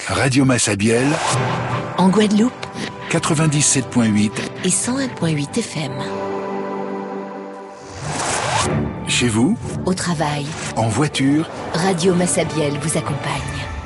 Radio Massabielle, En Guadeloupe 97.8, et 101.8 FM. chez vous, Au travail, en voiture, Radio Massabielle vous accompagne.